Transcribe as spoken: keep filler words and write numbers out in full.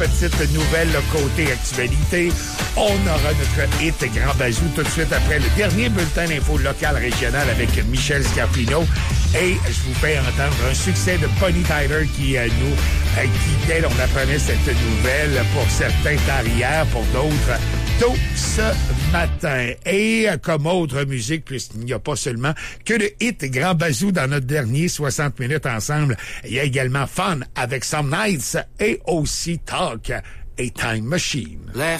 Petite nouvelle côté actualité. On aura notre hit Grand Bazou tout de suite après le dernier bulletin d'info local régional avec Michel Scarpino. Et je vous fais entendre un succès de Bonnie Tyler qui euh, nous euh, qui, dès on apprenait cette nouvelle, pour certains tard hier, pour d'autres tôt ce matin. Et euh, comme autre musique, puisqu'il n'y a pas seulement que le hit Grand Bazou dans notre dernier soixante minutes ensemble, il y a également Fun avec Some Nights et aussi Talk et Time Machine. Left